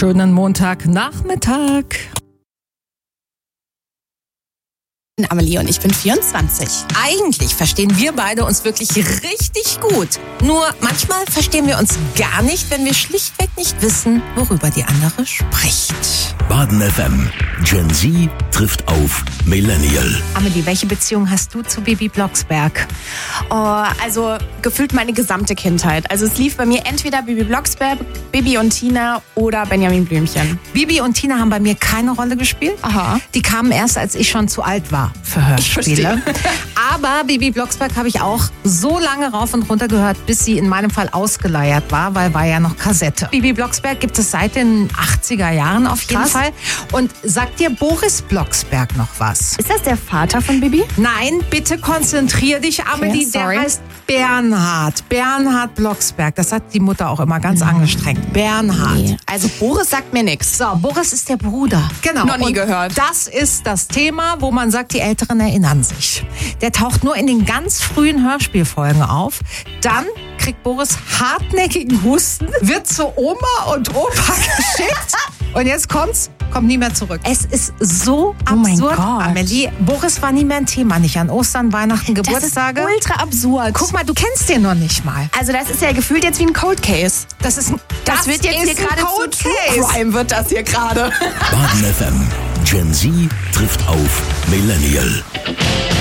Schönen Montagnachmittag. Amelie und ich bin 24. Eigentlich verstehen wir beide uns wirklich richtig gut. Nur manchmal verstehen wir uns gar nicht, wenn wir schlichtweg nicht wissen, worüber die andere spricht. Baden FM. Gen Z trifft auf Millennial. Amelie, welche Beziehung hast du zu Bibi Blocksberg? Oh, also gefühlt meine gesamte Kindheit. Also es lief bei mir entweder Bibi Blocksberg, Bibi und Tina oder Benjamin Blümchen. Bibi und Tina haben bei mir keine Rolle gespielt. Aha. Die kamen erst, als ich schon zu alt war für Hörspiele. Aber Bibi Blocksberg habe ich auch so lange rauf und runter gehört, bis sie in meinem Fall ausgeleiert war, weil war ja noch Kassette. Bibi Blocksberg gibt es seit den 80er Jahren auf jeden Fall. Und sagt dir Boris Blocksberg noch was? Ist das der Vater von Bibi? Nein, bitte konzentrier dich, Amelie. Okay, sorry. Der heißt Bernhard. Bernhard Blocksberg. Das hat die Mutter auch immer ganz angestrengt. Bernhard. Nee. Also Boris sagt mir nichts. So, Boris ist der Bruder. Genau. Noch nie gehört. Das ist das Thema, wo man sagt, die Älteren erinnern sich. Der taucht nur in den ganz frühen Hörspielfolgen auf. Dann kriegt Boris hartnäckigen Husten, wird zu Oma und Opa geschickt. Und jetzt kommt nie mehr zurück. Es ist so mein absurd, Gott. Amelie. Boris war nie mehr ein Thema, nicht an Ostern, Weihnachten, Geburtstage. Das ist ultra absurd. Guck mal, du kennst den noch nicht mal. Also das ist ja gefühlt jetzt wie ein Cold Case. Das wird jetzt hier gerade zu True Crime wird das hier gerade. Baden FM. Gen Z trifft auf Millennial.